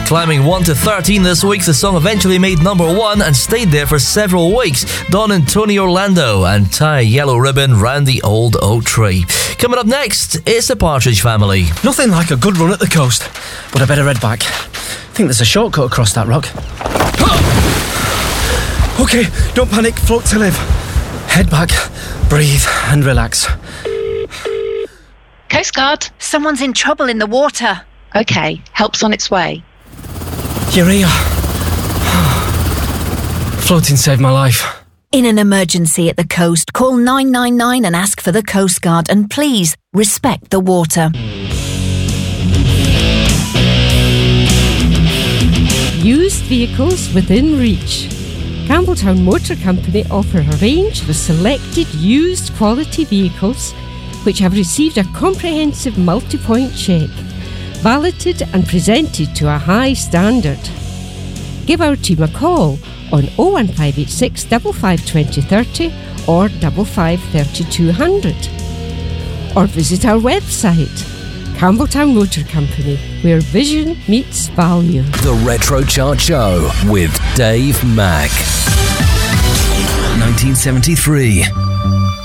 Climbing 1 to 13 this week, the song eventually made number 1 and stayed there for several weeks. Don and Tony Orlando and Tie a Yellow Ribbon Round the Old Oak Tree. Coming up next, it's the Partridge Family. Nothing like a good run at the coast, but I better head back. I think there's a shortcut across that rock. OK, don't panic, float to live. Head back, breathe and relax. Coast Guard. Someone's in trouble in the water. OK, help's on its way. You're here. Floating saved my life. In an emergency at the coast, call 999 and ask for the Coast Guard, and please respect the water. Used vehicles within reach. Campbelltown Motor Company offer a range of selected used quality vehicles which have received a comprehensive multi-point check, validated and presented to a high standard. Give our team a call on 01586 55 20 30 or 55 3200, or visit our website, Campbelltown Motor Company, where vision meets value. The Retro Chart Show with Dave Mack. 1973.